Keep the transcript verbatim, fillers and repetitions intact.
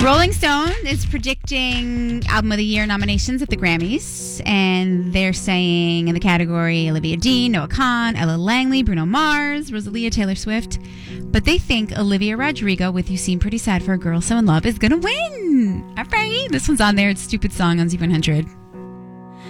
Rolling Stone is predicting Album of the Year nominations at the Grammys, and they're saying in the category Olivia Dean, Noah Kahan, Ella Langley, Bruno Mars, Rosalia, Taylor Swift. But they think Olivia Rodrigo with You Seem Pretty Sad for a Girl So in Love is going to win. All right. This one's on there. It's Stupid Song on Z one hundred.